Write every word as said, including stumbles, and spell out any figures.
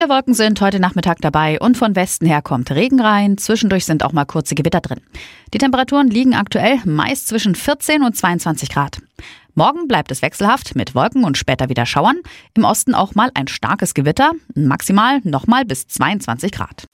Wolken sind heute Nachmittag dabei und von Westen her kommt Regen rein. Zwischendurch sind auch mal kurze Gewitter drin. Die Temperaturen liegen aktuell meist zwischen vierzehn und zweiundzwanzig Grad. Morgen bleibt es wechselhaft mit Wolken und später wieder Schauern. Im Osten auch mal ein starkes Gewitter, maximal nochmal bis zweiundzwanzig Grad.